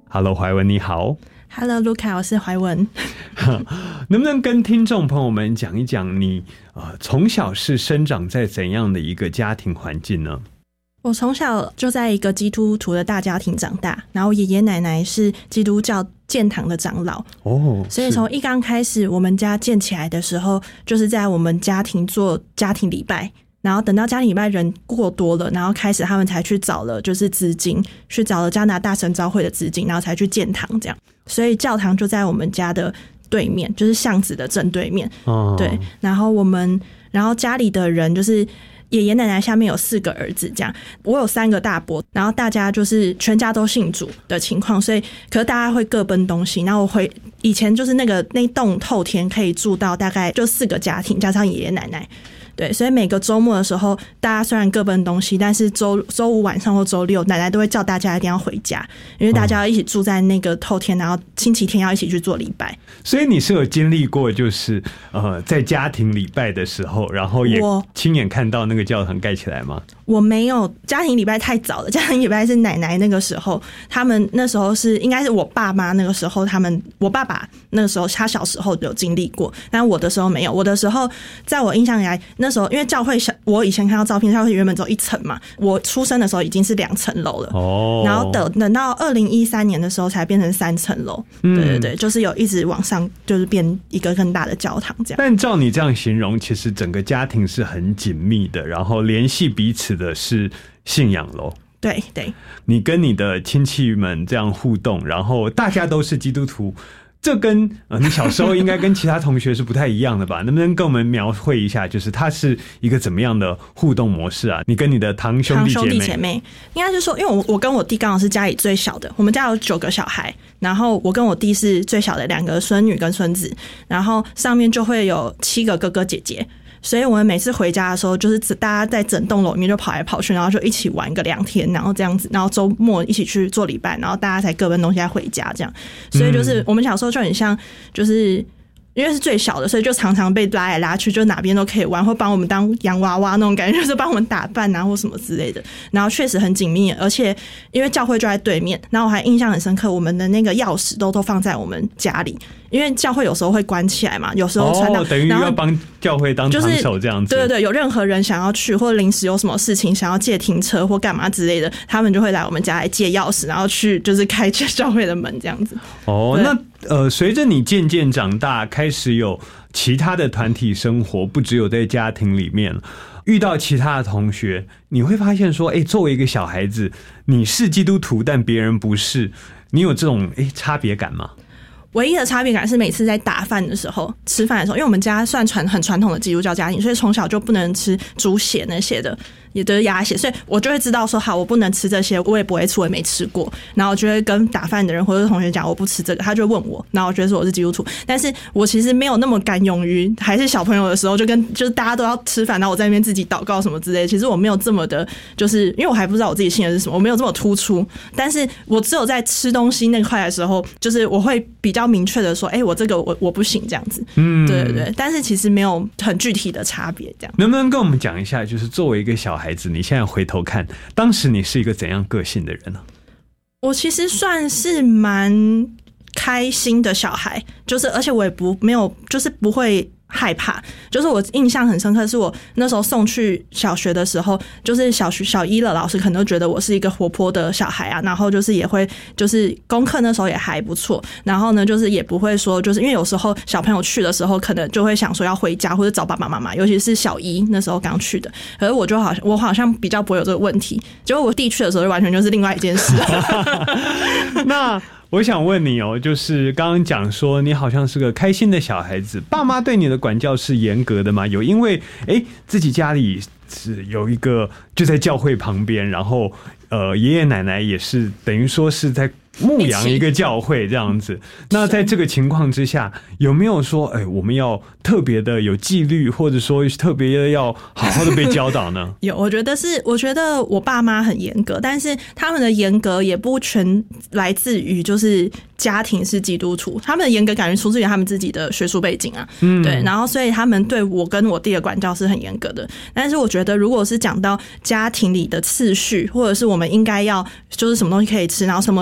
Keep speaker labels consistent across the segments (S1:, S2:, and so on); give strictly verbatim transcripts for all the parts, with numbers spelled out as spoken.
S1: Hello， 怀文你好。
S2: Hello， 卢卡，我是怀文。
S1: 能不能跟听众朋友们讲一讲你呃从小是生长在怎样的一个家庭环境呢？
S2: 我从小就在一个基督徒的大家庭长大，然后爷爷奶奶是基督教建堂的长老哦，所以从一刚开始我们家建起来的时候，就是在我们家庭做家庭礼拜。然后等到家庭礼拜人过多了，然后开始他们才去找了就是资金，去找了加拿大神召会的资金，然后才去建堂这样。所以教堂就在我们家的对面，就是巷子的正对面。哦，对。然后我们，然后家里的人就是爷爷奶奶下面有四个儿子这样，我有三个大伯，然后大家就是全家都信主的情况，所以可是大家会各奔东西。然后我回以前就是那个那栋透天可以住到大概就四个家庭，加上爷爷奶奶。对，所以每个周末的时候，大家虽然各奔东西，但是周周五晚上或周六，奶奶都会叫大家一定要回家，因为大家要一起住在那个透天，然后星期天要一起去做礼拜。
S1: 所以你是有经历过，就是呃，在家庭礼拜的时候，然后也亲眼看到那个教堂盖起来吗？
S2: 我没有，家庭礼拜太早了，家庭礼拜是奶奶那个时候，他们那时候是应该是我爸妈那个时候，他们我爸爸那个时候他小时候有经历过，但我的时候没有。我的时候，在我印象以来，那时候因为教会，我以前看到照片，教会原本只有一层嘛，我出生的时候已经是两层楼了。哦，然后等等到二零一三年的时候才变成三层楼。嗯，对对对，就是有一直往上，就是变一个更大的教堂这样。
S1: 但照你这样形容，其实整个家庭是很紧密的，然后联系彼此的是信仰咯。
S2: 对对，
S1: 你跟你的亲戚们这样互动，然后大家都是基督徒。这跟呃你小时候应该跟其他同学是不太一样的吧？能不能跟我们描绘一下，就是它是一个怎么样的互动模式啊？你跟你的堂兄弟姐妹，堂兄弟姐妹，
S2: 应该是说，因为我我跟我弟刚好是家里最小的，我们家有九个小孩，然后我跟我弟是最小的两个孙女跟孙子，然后上面就会有七个哥哥姐姐。所以我们每次回家的时候，就是大家在整栋楼里面就跑来跑去，然后就一起玩个两天，然后这样子，然后周末一起去做礼拜，然后大家才各奔东西再回家这样。所以就是我们小时候就很像，就是因为是最小的，所以就常常被拉来拉去，就哪边都可以玩，或帮我们当洋娃娃那种感觉，就是帮我们打扮啊或什么之类的。然后确实很紧密，而且因为教会就在对面，然后我还印象很深刻，我们的那个钥匙都都放在我们家里。因为教会有时候会关起来嘛，有时候传到、
S1: 哦、等于要帮教会当堂手这样子。
S2: 就是、对对对，有任何人想要去，或临时有什么事情想要借停车或干嘛之类的，他们就会来我们家来借钥匙，然后去就是开教会的门这样子。
S1: 哦，那呃，随着你渐渐长大，开始有其他的团体生活，不只有在家庭里面。遇到其他的同学，你会发现说，哎，作为一个小孩子，你是基督徒，但别人不是，你有这种哎差别感吗？
S2: 唯一的差别感是每次在打饭的时候、吃饭的时候，因为我们家算传很传统的基督教家庭，所以从小就不能吃猪血那些的，也都是鸭血，所以我就会知道说，好，我不能吃这些，我也不会吃，我也没吃过。然后我就会跟打饭的人或者同学讲，我不吃这个，他就会问我，然后我觉得说我是基督徒，但是我其实没有那么敢勇于，还是小朋友的时候，就跟就是大家都要吃饭，然后我在那边自己祷告什么之类的。其实我没有这么的，就是因为我还不知道我自己信的是什么，我没有这么突出。但是我只有在吃东西那块的时候，就是我会比较明确的说，哎、欸，我这个我我不行这样子。嗯，对对对。但是其实没有很具体的差别，这样。
S1: 能不能跟我们讲一下，就是作为一个小孩子，你现在回头看，当时你是一个怎样个性的人呢？
S2: 我其实算是蛮开心的小孩，就是而且我也不没有，就是不会害怕。就是我印象很深刻，是我那时候送去小学的时候，就是小学小一了，老师可能觉得我是一个活泼的小孩啊，然后就是也会就是功课那时候也还不错，然后呢就是也不会说，就是因为有时候小朋友去的时候可能就会想说要回家或者找爸爸妈妈，尤其是小一那时候刚去的，可是我就好像我好像比较不会有这个问题，结果我弟去的时候就完全就是另外一件事。
S1: 那我想问你哦，就是刚刚讲说你好像是个开心的小孩子，爸妈对你的管教是严格的吗？有因为哎自己家里是有一个就在教会旁边，然后呃爷爷奶奶也是等于说是在牧养一个教会这样子，那在这个情况之下，有没有说，哎，我们要特别的有纪律，或者说特别的要好好的被教导呢？
S2: 有，我觉得是，我觉得我爸妈很严格，但是他们的严格也不全来自于就是家庭是基督徒，他们的严格感觉出自于他们自己的学术背景啊，嗯，对，然后所以他们对我跟我弟的管教是很严格的。但是我觉得，如果是讲到家庭里的次序，或者是我们应该要就是什么东西可以吃，然后什么场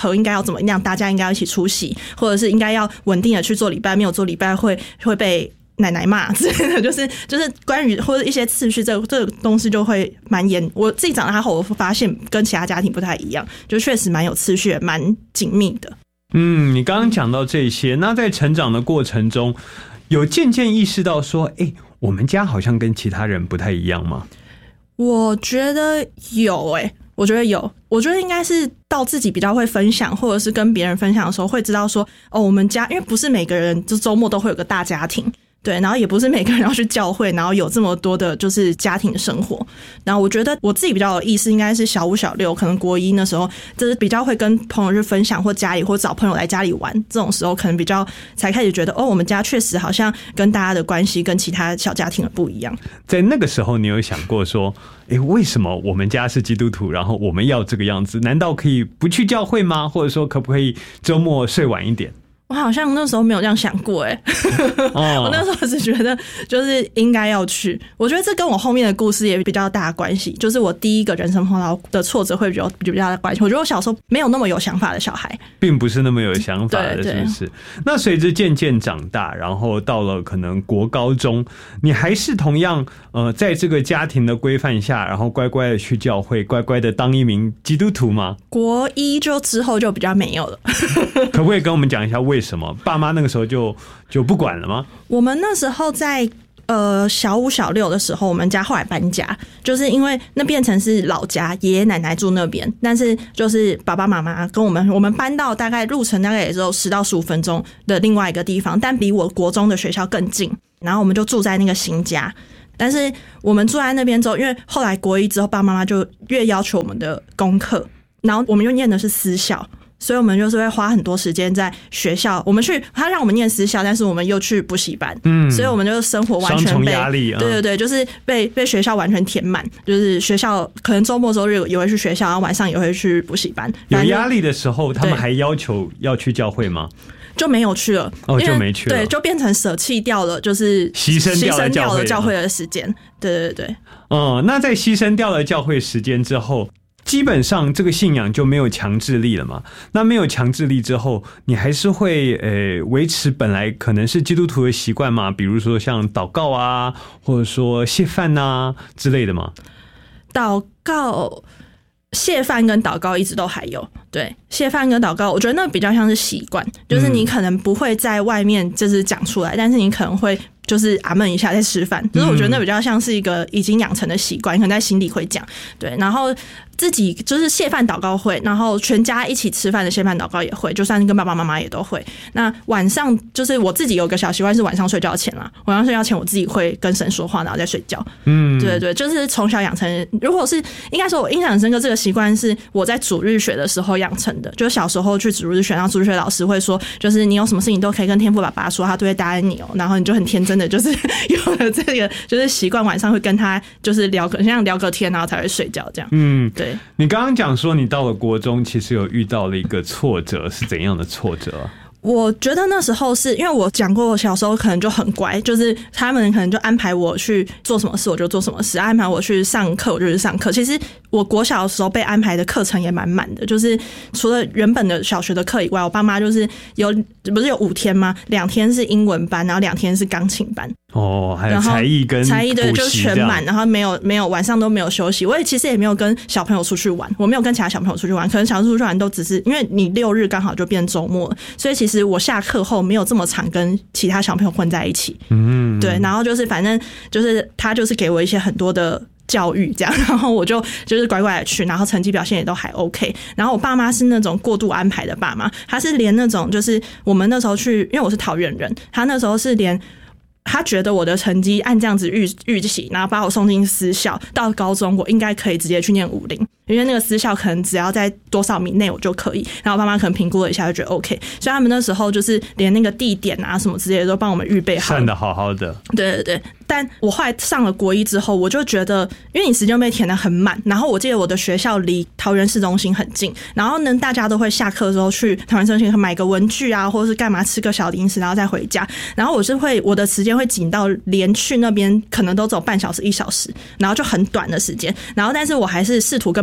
S2: 合应该要怎么样，大家应该要一起出席，或者是应该要稳定的去做礼拜，没有做礼拜会会被奶奶骂之类的，就是就是关于或者一些次序，这这个东西就会蛮严。我自己长大后，我发现跟其他家庭不太一样，就确实蛮有次序，蛮紧密的。
S1: 嗯，你刚刚讲到这些，那在成长的过程中，有渐渐意识到说，哎、欸，我们家好像跟其他人不太一样吗？
S2: 我觉得有诶、欸，我觉得有，我觉得应该是到自己比较会分享，或者是跟别人分享的时候，会知道说，哦，我们家因为不是每个人就周末都会有个大家庭。对，然后也不是每个人要去教会，然后有这么多的就是家庭生活。然后我觉得我自己比较有意思，应该是小五小六，可能国一那时候，就是比较会跟朋友去分享，或家里或找朋友来家里玩，这种时候可能比较才开始觉得，哦，我们家确实好像跟大家的关系跟其他小家庭的不一样。
S1: 在那个时候，你有想过说，哎，为什么我们家是基督徒，然后我们要这个样子？难道可以不去教会吗？或者说，可不可以周末睡晚一点？
S2: 我好像那时候没有这样想过哎、欸，我那时候只觉得就是应该要去。我觉得这跟我后面的故事也比较大的关系，就是我第一个人生碰到的挫折会比较比较大的关系。我觉得我小时候没有那么有想法的小孩，并
S1: 不是那么有想法的，是不是？那随着渐渐长大，然后到了可能国高中，你还是同样呃，在这个家庭的规范下，然后乖乖的去教会，乖乖的当一名基督徒吗？
S2: 国一就之后就比较没有了。
S1: 可不可以跟我们讲一下为什么爸妈那个时候就就不管了吗？
S2: 我们那时候在呃小五小六的时候，我们家后来搬家，就是因为那变成是老家，爷爷奶奶住那边，但是就是爸爸妈妈跟我们，我们搬到大概路程大概也只有十到十五分钟的另外一个地方，但比我国中的学校更近。然后我们就住在那个新家，但是我们住在那边之后，因为后来国一之后，爸爸妈妈就越要求我们的功课，然后我们又念的是私校。所以我们就是会花很多时间在学校，我们去他让我们念私校，但是我们又去补习班，嗯，所以我们就生活完全被
S1: 双重压力、啊，
S2: 对对对，就是被被学校完全填满，就是学校可能周末周日也会去学校，然后晚上也会去补习班。
S1: 有压力的时候，他们还要求要去教会吗？
S2: 就没有去了，
S1: 哦，就没去了，
S2: 对，就变成舍弃掉了，就是
S1: 牺牲掉了教会
S2: 教会的时间，对对对。
S1: 哦、嗯，那在牺牲掉了教会时间之后。基本上这个信仰就没有强制力了嘛？那没有强制力之后，你还是会呃维持本来可能是基督徒的习惯嘛？比如说像祷告啊，或者说谢饭啊之类的嘛？
S2: 祷告、谢饭跟祷告一直都还有。对，谢饭跟祷告，我觉得那比较像是习惯，就是你可能不会在外面就是讲出来，嗯、但是你可能会。就是阿们一下在吃饭，就是我觉得那比较像是一个已经养成的习惯，可能在心里会讲。对，然后自己就是谢饭祷告会，然后全家一起吃饭的谢饭祷告也会，就算是跟爸爸妈妈也都会。那晚上就是我自己有个小习惯是晚上睡觉前啦，晚上睡觉前我自己会跟神说话，然后再睡觉。嗯，对对，就是从小养成。如果是应该说我印象很深刻，这个习惯是我在主日学的时候养成的，就是小时候去主日学，然后主日学老师会说，就是你有什么事情都可以跟天父爸爸说，他都会答应你哦、喔，然后你就很天真的。就是有了这个，就是习惯晚上会跟他就是聊个像聊个天，然后才会睡觉这样。嗯，对。
S1: 你刚刚讲说你到了国中，其实有遇到了一个挫折，是怎样的挫折啊？
S2: 我觉得那时候是因为我讲过，我小时候可能就很乖，就是他们可能就安排我去做什么事我就做什么事，安排我去上课我就去上课。其实我国小的时候被安排的课程也蛮满的，就是除了原本的小学的课以外，我爸妈就是有不是有五天吗？两天是英文班，然后两天是钢琴班。
S1: 哦，还有才艺跟
S2: 才艺对，就是全满，然后没有没有晚上都没有休息。我也其实也没有跟小朋友出去玩，我没有跟其他小朋友出去玩，可能小朋友出去玩都只是因为你六日刚好就变周末了，所以其实我下课后没有这么常跟其他小朋友混在一起。嗯，对，然后就是反正就是他就是给我一些很多的教育这样，然后我就就是乖乖的去，然后成绩表现也都还 OK。然后我爸妈是那种过度安排的爸妈，他是连那种就是我们那时候去，因为我是桃园人，他那时候是连。他觉得我的成绩按这样子预预期，然后把我送进私校，到高中我应该可以直接去念武林，因为那个私校可能只要在多少米内我就可以。然后爸妈可能评估了一下，就觉得 OK， 所以他们那时候就是连那个地点啊什么之类的都帮我们预备好，
S1: 算得好好的。
S2: 对对对，但我后来上了国一之后，我就觉得，因为你时间被填得很满，然后我记得我的学校离桃园市中心很近，然后呢大家都会下课的时候去桃园市中心买个文具啊，或者是干嘛吃个小零食，然后再回家。然后我是会我的时间会紧到连去那边可能都走半小时一小时，然后就很短的时间。然后但是我还是试图跟朋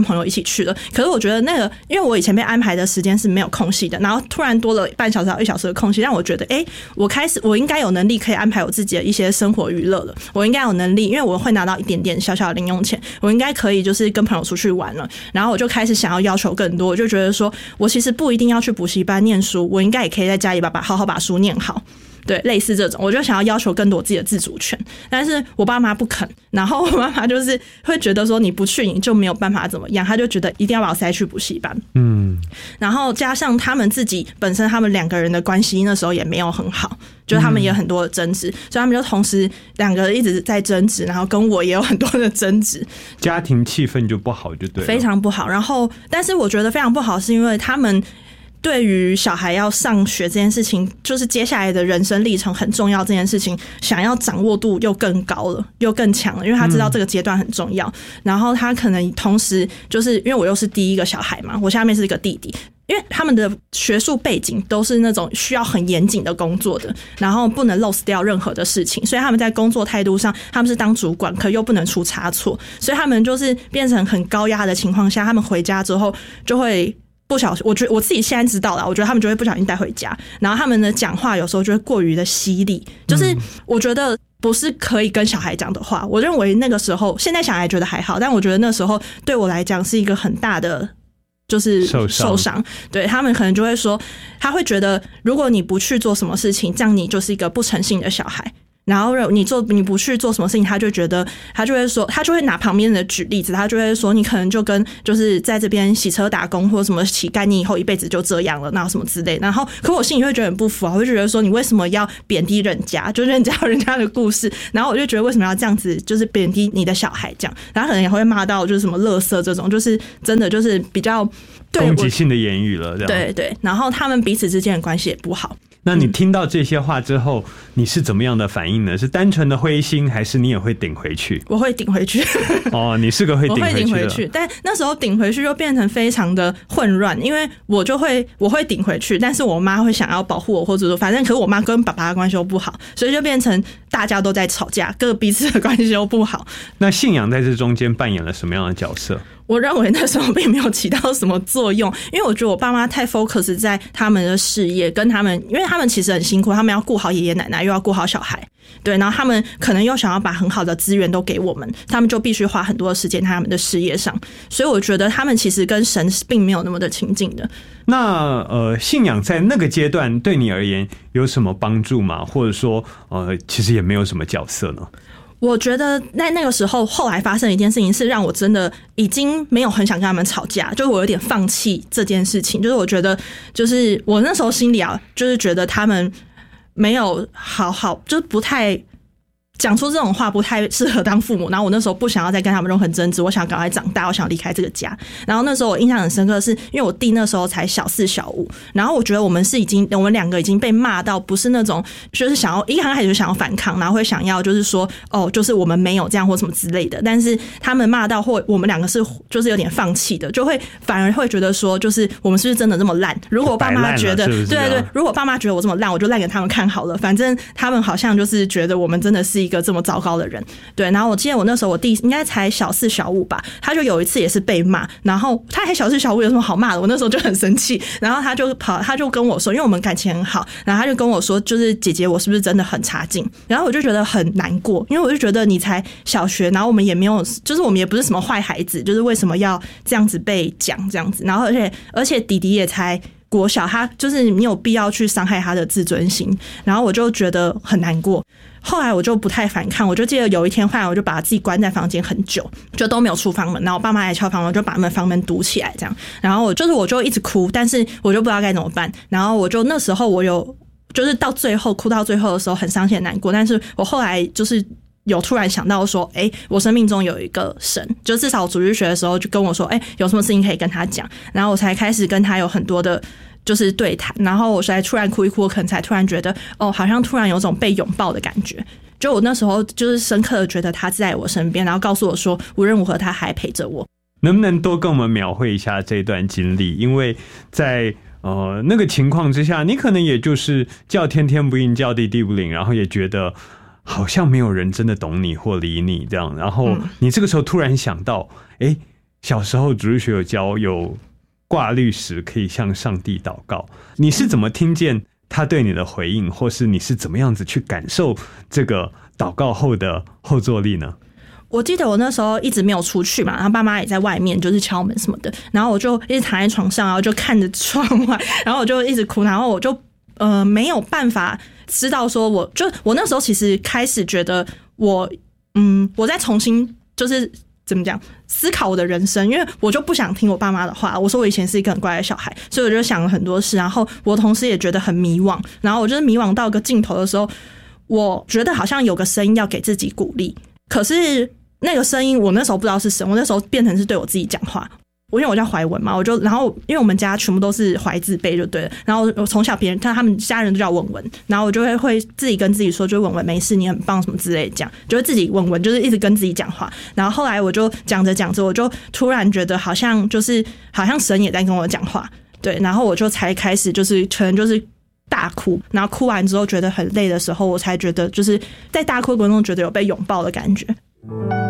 S2: 朋友一起去了。可是我觉得那个，因为我以前被安排的时间是没有空隙的，然后突然多了半小时到一小时的空隙，让我觉得，哎、欸，我开始我应该有能力可以安排我自己的一些生活娱乐了。我应该有能力，因为我会拿到一点点小小的零用钱，我应该可以就是跟朋友出去玩了。然后我就开始想要要求更多，我就觉得说我其实不一定要去补习班念书，我应该也可以在家里把把好好把书念好。对，类似这种，我就想要要求更多自己的自主权，但是我爸妈不肯，然后我妈妈就是会觉得说你不去你就没有办法怎么样，他就觉得一定要把我塞去补习班。嗯，然后加上他们自己本身他们两个人的关系那时候也没有很好，就是他们也有很多的争执，所以他们就同时两个人一直在争执，然后跟我也有很多的争执，
S1: 家庭气氛就不好，就对了，
S2: 非常不好。然后但是我觉得非常不好是因为他们对于小孩要上学这件事情，就是接下来的人生历程很重要这件事情，想要掌握度又更高了，又更强了，因为他知道这个阶段很重要。嗯、然后他可能同时就是因为我又是第一个小孩嘛，我下面是一个弟弟，因为他们的学术背景都是那种需要很严谨的工作的，然后不能 lose 掉任何的事情，所以他们在工作态度上，他们是当主管，可又不能出差错，所以他们就是变成很高压的情况下，他们回家之后就会。不小心，我觉得我自己现在知道了，我觉得他们就会不小心带回家，然后他们的讲话有时候就会过于的犀利，就是我觉得不是可以跟小孩讲的话。我认为那个时候，现在小孩觉得还好，但我觉得那时候对我来讲是一个很大的。就是受伤，对，他们可能就会说，他会觉得如果你不去做什么事情，这样你就是一个不诚信的小孩。然后你做你不去做什么事情，他就觉得他就会说，他就会拿旁边的举例子，他就会说你可能就跟就是在这边洗车打工或什么乞丐，你以后一辈子就这样了，那什么之类。然后可我心里会觉得很不服啊，我就觉得说你为什么要贬低人家，就人家有人家的故事，然后我就觉得为什么要这样子，就是贬低你的小孩这样，然后可能也会骂到就是什么垃圾这种，就是真的就是比较
S1: 攻击性的言语了，这样
S2: 对对，然后他们彼此之间的关系也不好。
S1: 那你听到这些话之后，你是怎么样的反应呢？是单纯的灰心，还是你也会顶回去？
S2: 我会顶回去。
S1: 哦，你是个会顶回去的。我会顶回去，
S2: 但那时候顶回去就变成非常的混乱，因为我就会我会顶回去，但是我妈会想要保护我，或者说反正可是我妈跟爸爸的关系都不好，所以就变成大家都在吵架，各彼此的关系都不好。
S1: 那信仰在这中间扮演了什么样的角色？
S2: 我认为那时候并没有起到什么作用，因为我觉得我爸妈太 focus 在他们的事业跟他们，因为他们其实很辛苦，他们要顾好爷爷奶奶，又要顾好小孩，对，然后他们可能又想要把很好的资源都给我们，他们就必须花很多的时间在他们的事业上，所以我觉得他们其实跟神并没有那么的亲近的。
S1: 那呃，信仰在那个阶段对你而言有什么帮助吗？或者说呃，其实也没有什么角色呢？
S2: 我觉得在那个时候，后来发生一件事情是让我真的已经没有很想跟他们吵架，就是我有点放弃这件事情。就是我觉得，就是我那时候心里啊，就是觉得他们没有好好，就是不太讲出这种话，不太适合当父母。然后我那时候不想要再跟他们任何争执，我想赶快长大，我想离开这个家。然后那时候我印象很深刻的是，因为我弟那时候才小四小五，然后我觉得我们是已经我们两个已经被骂到不是那种就是想要一刚开始就想要反抗，然后会想要就是说哦，就是我们没有这样或什么之类的。但是他们骂到或我们两个是就是有点放弃的，就会反而会觉得说，就是我们是不是真的这么烂？如果爸妈觉得
S1: 是是
S2: 对对对，如果爸妈觉得我这么烂，我就烂给他们看好了。反正他们好像就是觉得我们真的是一个这么糟糕的人，对。然后我记得我那时候我弟应该才小四小五吧，他就有一次也是被骂，然后他还小四小五有什么好骂的？我那时候就很生气，然后他就跑，他就跟我说，因为我们感情很好，然后他就跟我说，就是姐姐我是不是真的很差劲？然后我就觉得很难过，因为我就觉得你才小学，然后我们也没有，就是我们也不是什么坏孩子，就是为什么要这样子被讲这样子？然后而且而且弟弟也才国小，他就是你有必要去伤害他的自尊心，然后我就觉得很难过。后来我就不太反抗，我就记得有一天后来我就把自己关在房间很久，就都没有出房门，然后我爸妈来敲房门，我就把他们房门堵起来这样，然后我就是我就一直哭，但是我就不知道该怎么办，然后我就那时候我有就是到最后哭到最后的时候很伤心很难过，但是我后来就是有突然想到说，哎、欸，我生命中有一个神，就至少我主日学的时候就跟我说，哎、欸，有什么事情可以跟他讲，然后我才开始跟他有很多的就是对谈，然后我才突然哭一哭，我可能才突然觉得，哦，好像突然有种被拥抱的感觉。就我那时候就是深刻的觉得他在我身边，然后告诉我说，无论如何他还陪着我。
S1: 能不能多跟我们描绘一下这段经历？因为在呃那个情况之下，你可能也就是叫天天不应，叫地地不灵，然后也觉得好像没有人真的懂你或理你这样，然后你这个时候突然想到，哎、欸， 小时候主日学有教有挂绿石可以向上帝祷告，你是怎么听见他对你的回应，或是你是怎么样子去感受这个祷告后的后坐力呢？
S2: 我记得我那时候一直没有出去嘛，然后爸妈也在外面就是敲门什么的，然后我就一直躺在床上，然后就看着窗外，然后我就一直哭，然后我就呃没有办法知道说我，我就我那时候其实开始觉得我嗯我在重新就是怎么讲思考我的人生，因为我就不想听我爸妈的话。我说我以前是一个很乖的小孩，所以我就想了很多事，然后我同时也觉得很迷惘，然后我就是迷惘到个尽头的时候，我觉得好像有个声音要给自己鼓励，可是那个声音我那时候不知道是神，我那时候变成是对我自己讲话。我因为我叫怀文嘛，我就然后因为我们家全部都是怀字辈就对了，然后我从小别人他他们家人都叫文文，然后我就会会自己跟自己说，就文文没事，你很棒什么之类的，这样就会自己文文就是一直跟自己讲话。然后后来我就讲着讲着，我就突然觉得好像就是好像神也在跟我讲话，对，然后我就才开始就是可能就是大哭，然后哭完之后觉得很累的时候，我才觉得就是在大哭过程中觉得有被拥抱的感觉。